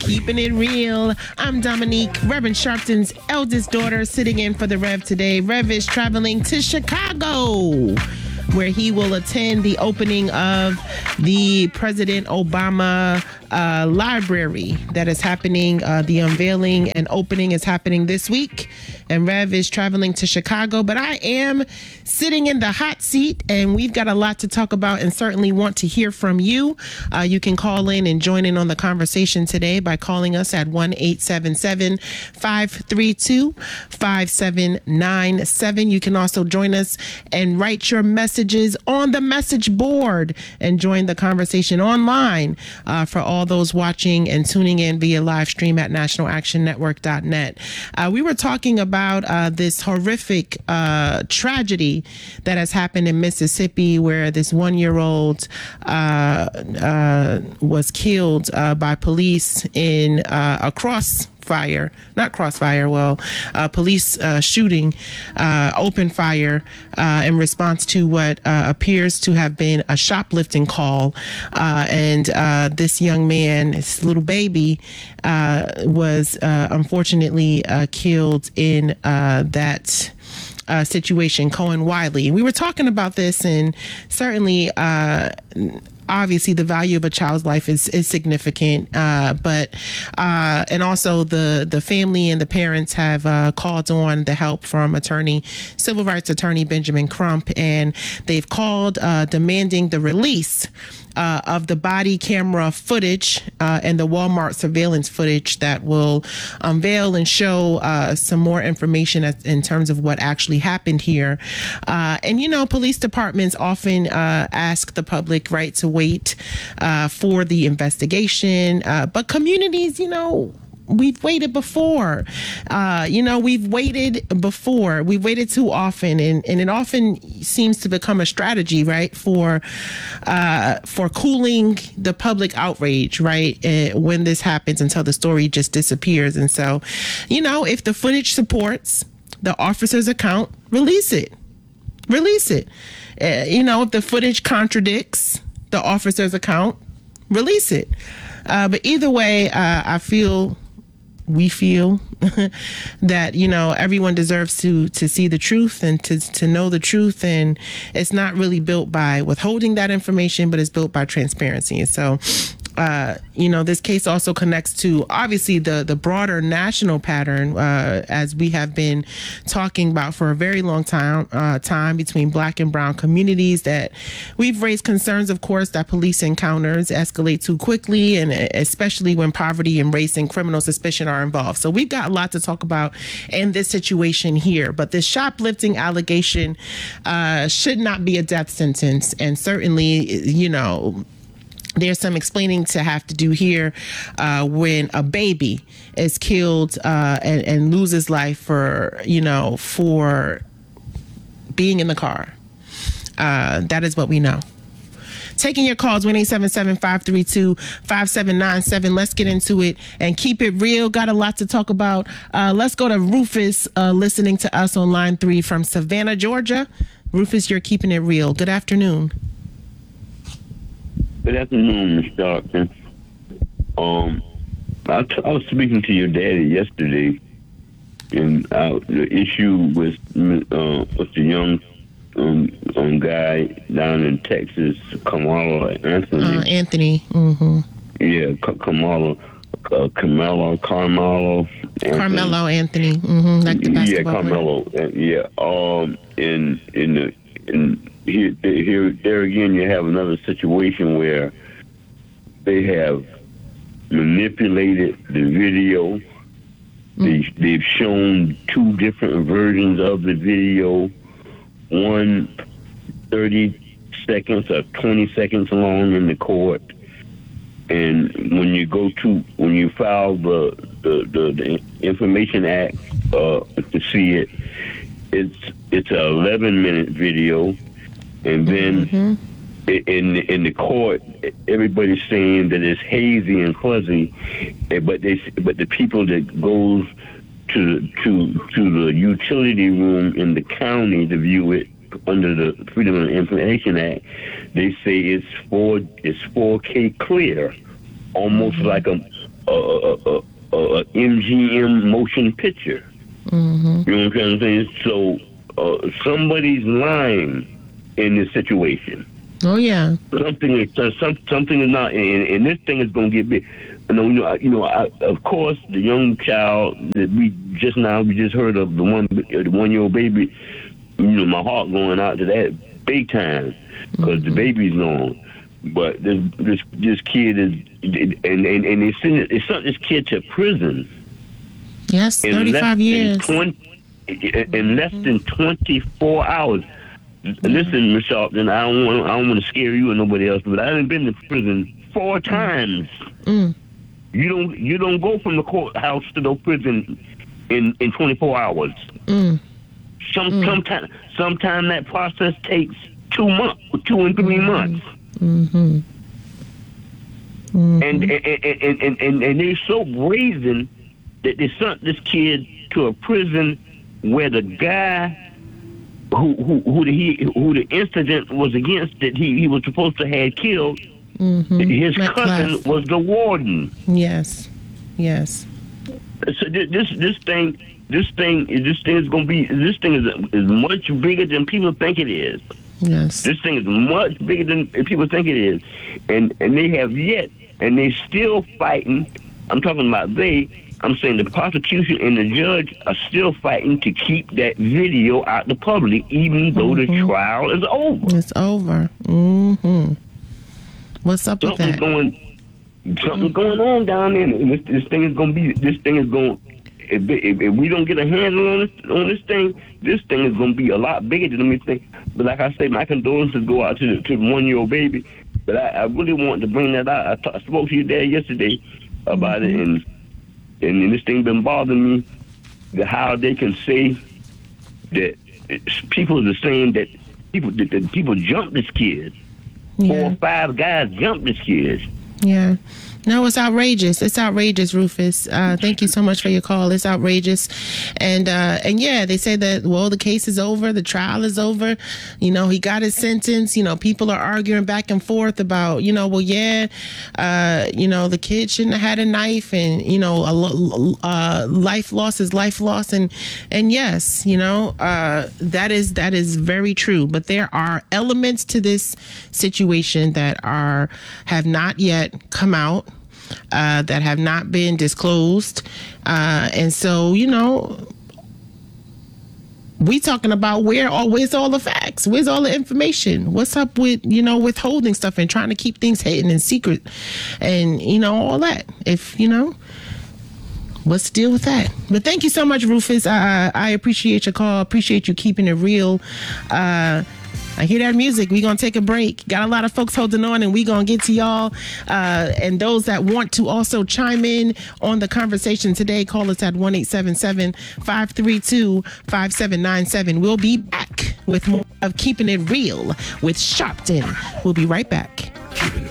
Keeping it real. I'm Dominique, Reverend Sharpton's eldest daughter, sitting in for the Rev today. Rev is traveling to Chicago, where he will attend the opening of the President Obama library that is happening. The unveiling and opening is happening this week. And Rev is traveling to Chicago, but I am sitting in the hot seat, and we've got a lot to talk about and certainly want to hear from you. You can call in and join in on the conversation today by calling us at 1-877-532-5797. You can also join us and write your messages on the message board and join the conversation online for all those watching and tuning in via live stream at nationalactionnetwork.net. We were talking about this horrific tragedy that has happened in Mississippi, where this 1-year-old was killed by police in a police shooting, open fire in response to what appears to have been a shoplifting call. And this young man, this little baby, was unfortunately killed in that situation, Cohen Wiley. We were talking about this, and certainly obviously the value of a child's life is significant, but and also the family and the parents have called on the help from civil rights attorney Benjamin Crump, and they've called demanding the release of the body camera footage and the Walmart surveillance footage that will unveil and show some more information in terms of what actually happened here. And, police departments often ask the public, right, to wait for the investigation. But communities, we've waited before. We've waited before. We've waited too often, and it often seems to become a strategy, right, for cooling the public outrage, right, when this happens until the story just disappears. And so, if the footage supports the officer's account, release it. If the footage contradicts the officer's account, release it. But either way, we feel that, everyone deserves to see the truth and to know the truth. And it's not really built by withholding that information, but it's built by transparency. And so, this case also connects to obviously the broader national pattern, as we have been talking about for a very long time between Black and brown communities, that we've raised concerns, of course, that police encounters escalate too quickly, and especially when poverty and race and criminal suspicion are involved. So we've got a lot to talk about in this situation here. But this shoplifting allegation should not be a death sentence, and certainly, there's some explaining to have to do here when a baby is killed and loses life for being in the car. That is what we know. Taking your calls, 1-877-532-5797. Let's get into it and keep it real. Got a lot to talk about. Let's go to Rufus, listening to us on line 3 from Savannah, Georgia. Rufus, you're keeping it real. Good afternoon. Good afternoon, Ms. Sharpton. I was speaking to your daddy yesterday, and the issue with the young guy down in Texas, Kamala Anthony. Anthony. Mm-hmm. Yeah, Carmelo Anthony. Mm-hmm. Like the basketball Carmelo. Yeah. Here again, you have another situation where they have manipulated the video. They've shown 2 different versions of the video. One 30 seconds or 20 seconds long in the court. And when you file the Information Act to see it, it's an 11-minute video. And then in the court, everybody's saying that it's hazy and fuzzy, but the people that goes to the utility room in the county to view it under the Freedom of Information Act, they say it's 4K clear, almost like a MGM motion picture. Mm-hmm. You know what I'm saying? So somebody's lying in this situation. Oh yeah. Something is not, and this thing is going to get big. Of course, the young child that we just heard of, the 1-year-old baby. My heart going out to that big time because the baby's gone. But this kid is, and they sent this kid to prison. Yes, 35 years. In less than 24 hours. Listen, Miss Sharpton, I don't want to scare you or nobody else, but I done been to prison 4 times. Mm. You don't go from the courthouse to the prison in 24 hours. Mm. Sometime that process takes 2 months, 2 and 3 months. Mm-hmm. Mm-hmm. And they're so brazen that they sent this kid to a prison where the guy who the incident was against, that he was supposed to have killed, his cousin was the warden. Yes. So this thing is much bigger than people think it is. Yes. This thing is much bigger than people think it is, and they have yet, and they still fighting. I'm talking about I'm saying the prosecution and the judge are still fighting to keep that video out the public, even though the trial is over. It's over. Mm-hmm. What's up with that? Something's going on down there. This thing is going. If we don't get a handle on this thing is going to be a lot bigger than we think. But like I say, my condolences go out to the 1-year-old baby. But I really want to bring that out. I spoke to your dad yesterday about it, and this thing been bothering me. How they can say that people are saying that people jumped this kid. Yeah. 4 or 5 guys jumped this kid. Yeah. No, it's outrageous. It's outrageous, Rufus. Thank you so much for your call. It's outrageous. And yeah, they say that, well, the case is over. The trial is over. He got his sentence. People are arguing back and forth about, the kid shouldn't have had a knife, and, life loss is life loss. And yes, that is very true. But there are elements to this situation that have not yet come out. That have not been disclosed. And so, we talking about where's all the facts? Where's all the information? What's up with, withholding stuff and trying to keep things hidden and secret and, all that. What's the deal with that? But thank you so much, Rufus. I appreciate your call. Appreciate you keeping it real. I hear that music. We're going to take a break. Got a lot of folks holding on, and we're going to get to y'all. And those that want to also chime in on the conversation today, call us at 1-877-532-5797. We'll be back with more of Keeping It Real with Sharpton. We'll be right back.